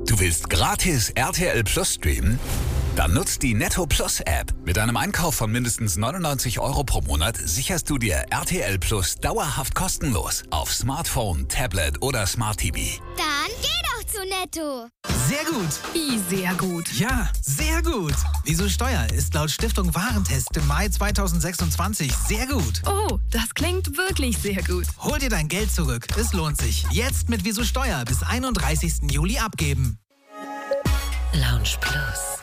Du willst gratis RTL Plus streamen? Dann nutzt die Netto Plus App. Mit einem Einkauf von mindestens 99 € pro Monat sicherst du dir RTL Plus dauerhaft kostenlos auf Smartphone, Tablet oder Smart TV. Dann geh doch zu Netto. Sehr gut. Wie sehr gut? Ja, sehr gut. Wieso Steuer ist laut Stiftung Warentest im Mai 2026 sehr gut. Oh, das klingt wirklich sehr gut. Hol dir dein Geld zurück. Es lohnt sich. Jetzt mit Wieso Steuer bis 31. Juli abgeben. Lounge Plus.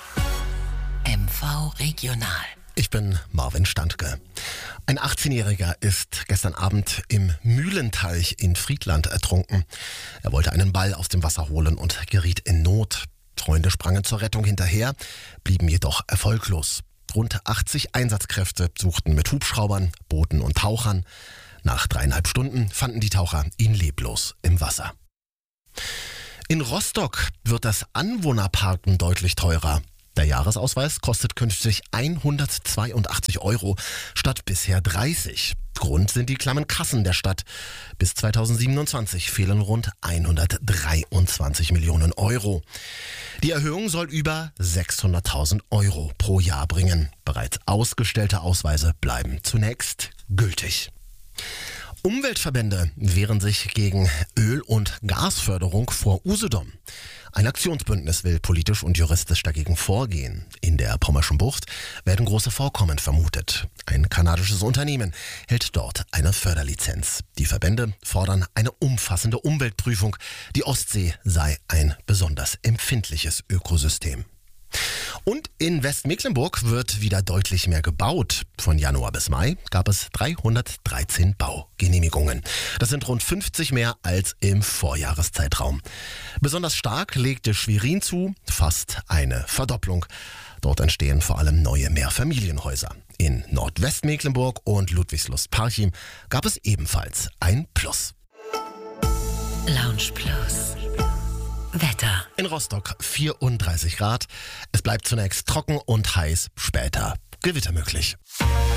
MV Regional. Ich bin Marvin Standke. Ein 18-Jähriger ist gestern Abend im Mühlenteich in Friedland ertrunken. Er wollte einen Ball aus dem Wasser holen und geriet in Not. Freunde sprangen zur Rettung hinterher, blieben jedoch erfolglos. Rund 80 Einsatzkräfte suchten mit Hubschraubern, Booten und Tauchern. Nach 3,5 Stunden fanden die Taucher ihn leblos im Wasser. In Rostock wird das Anwohnerparken deutlich teurer. Der Jahresausweis kostet künftig 182 € statt bisher 30. Grund sind die klammen Kassen der Stadt. Bis 2027 fehlen rund 123 Millionen €. Die Erhöhung soll über 600.000 € pro Jahr bringen. Bereits ausgestellte Ausweise bleiben zunächst gültig. Umweltverbände wehren sich gegen Öl- und Gasförderung vor Usedom. Ein Aktionsbündnis will politisch und juristisch dagegen vorgehen. In der Pommerschen Bucht werden große Vorkommen vermutet. Ein kanadisches Unternehmen hält dort eine Förderlizenz. Die Verbände fordern eine umfassende Umweltprüfung. Die Ostsee sei ein besonders empfindliches Ökosystem. Und in Westmecklenburg wird wieder deutlich mehr gebaut. Von Januar bis Mai gab es 313 Baugenehmigungen. Das sind rund 50 mehr als im Vorjahreszeitraum. Besonders stark legte Schwerin zu, fast eine Verdopplung. Dort entstehen vor allem neue Mehrfamilienhäuser. In Nordwestmecklenburg und Ludwigslust-Parchim gab es ebenfalls ein Plus. Lounge Plus. Wetter. In Rostock 34 Grad. Es bleibt zunächst trocken und heiß, später Gewitter möglich.